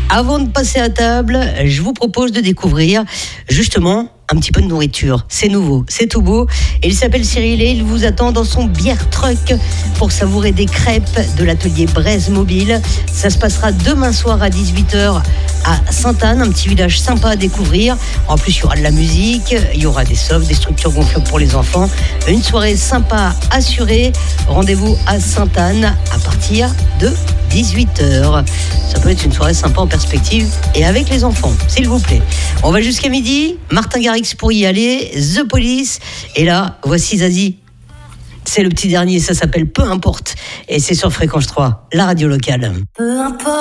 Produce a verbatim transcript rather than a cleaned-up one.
Avant de passer à table, je vous propose de découvrir justement un petit peu de nourriture. C'est nouveau, c'est tout beau. Il s'appelle Cyril et il vous attend dans son bière truck pour savourer des crêpes de l'atelier Braise Mobile. Ça se passera demain soir à dix-huit heures à Sainte-Anne, un petit village sympa à découvrir. En plus, il y aura de la musique, il y aura des softs, des structures gonflables pour les enfants. Une soirée sympa assurée. Rendez-vous à Sainte-Anne à partir de dix-huit heures. Ça peut être une soirée sympa en perspective et avec les enfants, s'il vous plaît. On va jusqu'à midi. Martin Garrix pour y aller. The Police. Et là, voici Zazie. C'est le petit dernier, ça s'appelle Peu importe. Et c'est sur Fréquence trois, la radio locale. Peu importe.